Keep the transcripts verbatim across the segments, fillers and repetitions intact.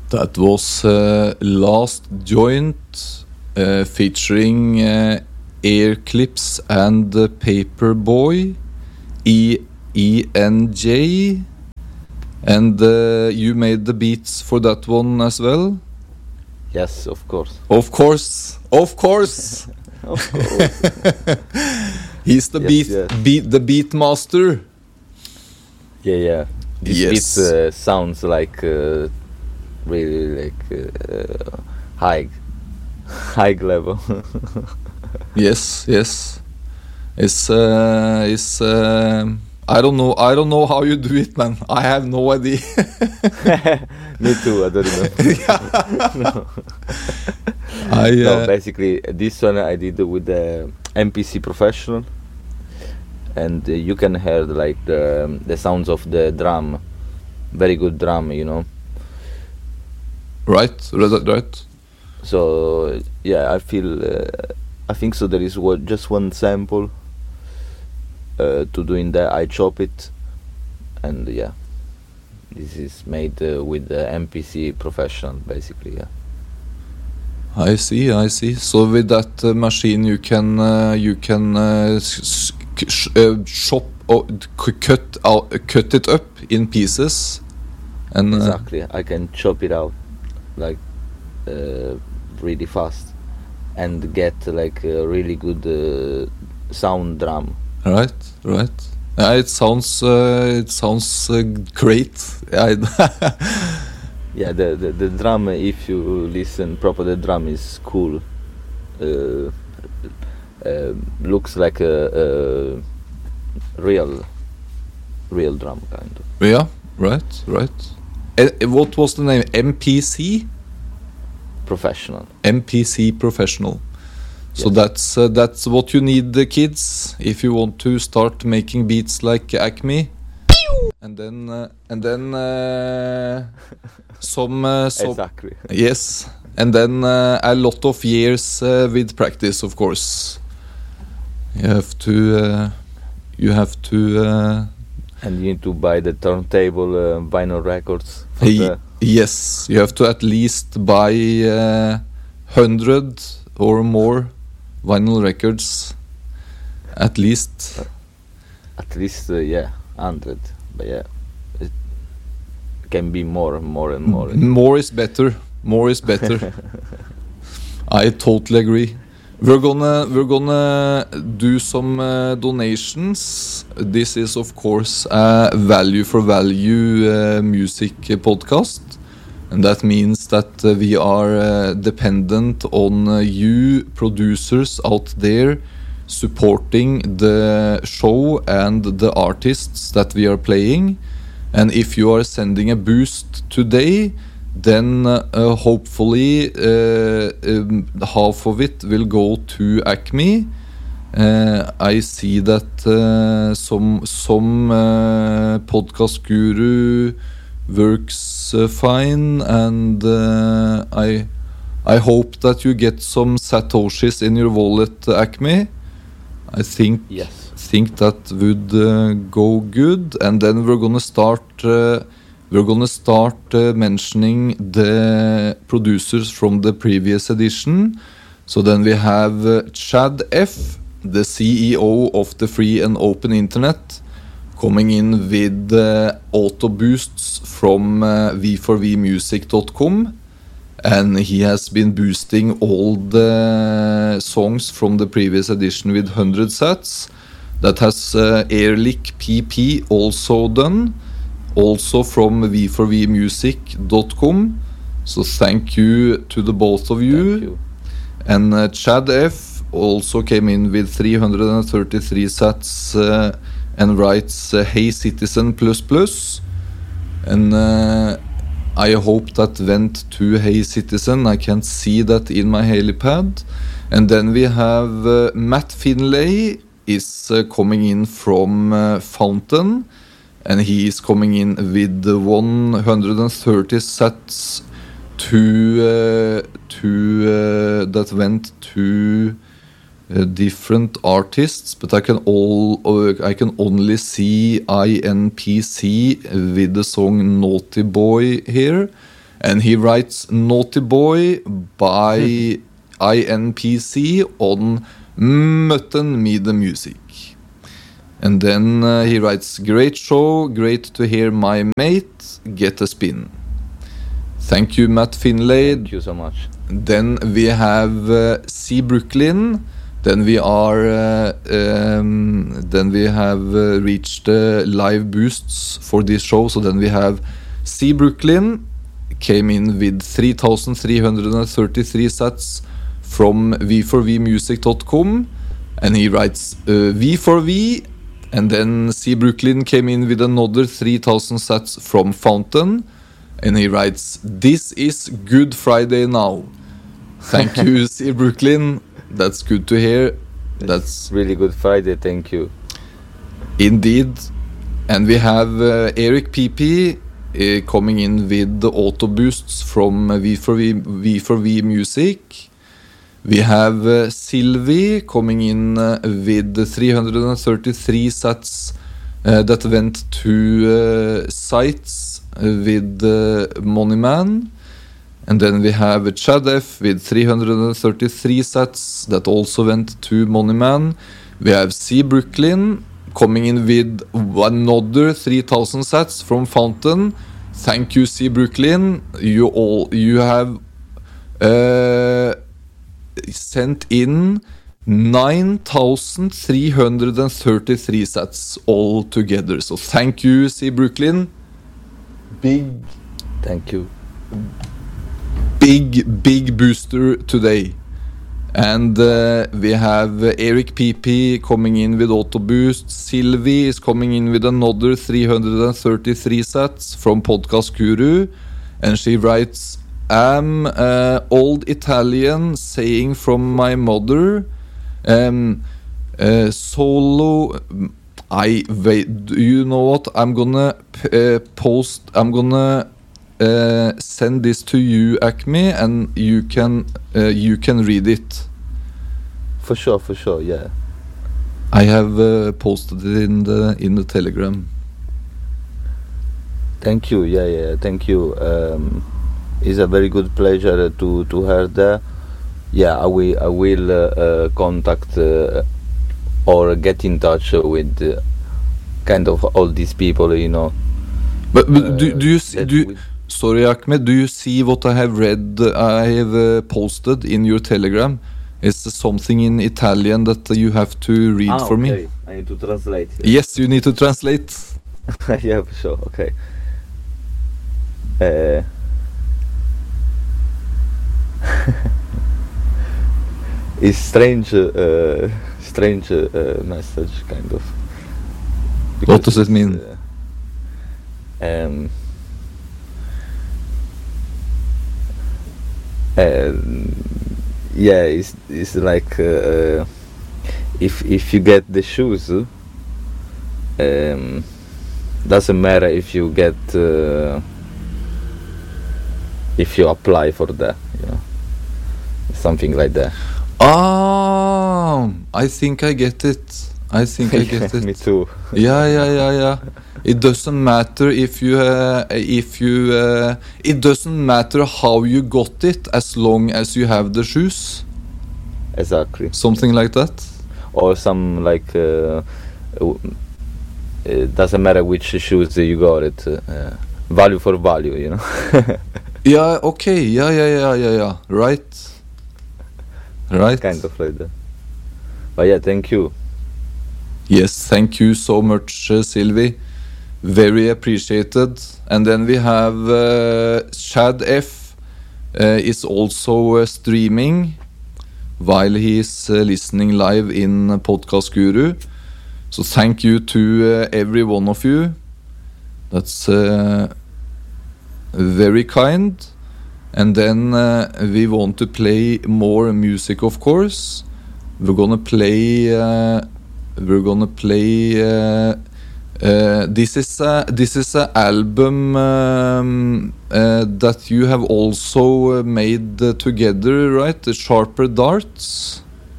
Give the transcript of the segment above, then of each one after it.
That was uh, Last Joint uh, featuring uh, Air Clips and uh, Paperboy, E E N J, and uh, you made the beats for that one as well? Yes, of course. Of course, of course. Of course. He's the Yes, beat, yes. beat, the beat master. Yeah, yeah. This Yes. beat uh, sounds like uh, really like uh, high, high level. Yes, yes. It's uh, it's. Uh, I don't know. I don't know how you do it, man. I have no idea. Me too. I don't know. no. I uh, no, basically this one I did with the M P C Professional, and uh, you can hear like the the sounds of the drum, very good drum, you know. right, right, right. So yeah, I feel uh, I think so. There is what, just one sample uh, to do in there. I chop it, and yeah, this is made uh, with the M P C Professional, basically. Yeah. I see, I see. So with that uh, machine, you can uh, you can uh, s- s- sh- uh, chop or c- cut out, cut it up in pieces, and uh, Exactly. I can chop it out like uh, really fast and get like a really good uh, sound drum. right, right. Uh, it sounds uh, it sounds uh, great. I Yeah, the, the the drum. If you listen proper, the drum is cool. Uh, uh, looks like a, a real, real drum kind of. yeah, right, right. Uh, what was the name? M P C. Professional. M P C Professional. So Yes. that's uh, that's what you need, the kids, if you want to start making beats like Acme. And then uh, and then uh, some uh, some Exactly. yes, and then uh, a lot of years uh, with practice, of course. You have to uh, you have to uh, And you need to buy the turntable uh, vinyl records. For y- the, yes, you have to at least buy uh, hundred or more vinyl records, at least. at least uh, yeah, hundred. But yeah, it can be more and more and more. More is better. More is better. I totally agree. We're gonna we're gonna do some uh, donations. This is of course a value for value uh, music podcast, and that means that uh, we are uh, dependent on uh, you producers out there supporting the show and the artists that we are playing. And if you are sending a boost today, then uh, hopefully uh, um, half of it will go to Acme. Uh, I see that uh, some some uh, podcast guru works uh, fine, and uh, I I hope that you get some satoshis in your wallet, Acme. I think Yes. think that would uh, go good, and then we're gonna start uh, we're gonna start uh, mentioning the producers from the previous edition. So then we have uh, Chad F, the C E O of the free and open internet, coming in with uh, auto boosts from uh, v four v music dot com. And he has been boosting all the songs from the previous edition with one hundred sats. That has uh, Airlick P P also done, also from v four v music dot com. So thank you to the both of you. Thank you. And uh, Chad F also came in with three hundred thirty-three sats uh, and writes uh, Hey Citizen plus plus. And uh, I hope that went to Hey Citizen. I can't see that in my helipad. And then we have uh, Matt Finlay is uh, coming in from uh, Fountain, and he is coming in with the one hundred thirty sats to uh, to uh, that went to uh, different artists, but I can all uh, I can only see I N P C with the song Naughty Boy here. and he writes Naughty Boy by I N P C on Mutton Me the Music. And then uh, he writes, great show, great to hear my mate get a spin. Thank you, Matt Finlay. Thank you so much. Then we have uh, C Brooklyn. Then we are uh, um, then we have uh, reached uh, live boosts for this show. So then we have C Brooklyn came in with three thousand three hundred thirty-three sats from v four v music dot com, and he writes uh, V four V. And then C Brooklyn came in with another three thousand sats from Fountain, and he writes, this is Good Friday now. Thank you, C Brooklyn. That's good to hear. It's That's really Good Friday. Thank you. Indeed. And we have uh, Eric P P uh, coming in with the auto boosts from uh, v four v, v four v Music. We have uh, Sylvie coming in uh, with three hundred thirty-three sats uh, that went to uh, sites uh, with uh, Moneyman. And then we have Chad F with three hundred thirty-three sats that also went to Moneyman. We have C Brooklyn coming in with another three thousand sats from Fountain. Thank you, C Brooklyn. You all you have uh, sent in nine thousand three hundred thirty-three sats all together. So thank you, C Brooklyn. Big Thank you. Big, big booster today. And uh, we have uh, Eric P P coming in with auto boost. Sylvie is coming in with another three hundred thirty-three sats from Podcast Guru, and she writes, I'm uh, old Italian saying from my mother, um, uh, solo. I wait. Do you know what? I'm gonna uh, post. I'm gonna uh, send this to you, Acme, and you can uh, you can read it. For sure, for sure, yeah. I have uh, posted it in the in the Telegram. Thank you, yeah, yeah, thank you. Um, it's a very good pleasure to to hear that. Yeah, I will I will uh, uh, contact uh, or get in touch with uh, kind of all these people, you know. But, but uh, do do you see, that do you, we- sorry, Ahmed, do you see what I have read? I have uh, posted in your Telegram. It's something in Italian that you have to read Ah, for me. okay. I need to translate. Yes, you need to translate. Yeah, for sure. Okay. Uh, it's strange, uh, strange uh, message, kind of. What does Because it mean? it's, uh, um, um, yeah, it's it's like uh, if if you get the shoes, um, doesn't matter if you get uh, if you apply for that, you know, something like that. Ah, I think I get it. I think I get it. Me too. Yeah, yeah, yeah, yeah. It doesn't matter if you, uh, if you, uh, it doesn't matter how you got it as long as you have the shoes. Exactly. Something like that. Or some like uh, w- it doesn't matter which shoes you got it. Uh, value for value, you know. Yeah. Okay. Yeah. Yeah. Yeah. Yeah. Yeah. Right. Right. Kind of like that. But yeah, thank you. Yes. Thank you so much, uh, Sylvie. Very appreciated. And then we have uh, Chad F. Uh, is also uh, streaming while he is uh, listening live in uh, Podcast Guru. So thank you to uh, every one of you. That's uh, very kind. And then uh, we want to play more music, of course. We're gonna play. Uh, we're gonna play. Uh, uh, this is a this is a album um, uh, that you have also uh, made uh, together, right? The Sharper Darts.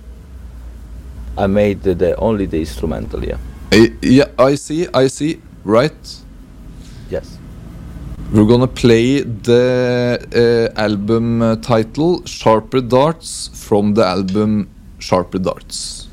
I made the, the only the instrumental, yeah. Uh, yeah, I see. I see. Right. Yes. We're gonna play the uh, album uh, title Sharper Darts from the album Sharper Darts.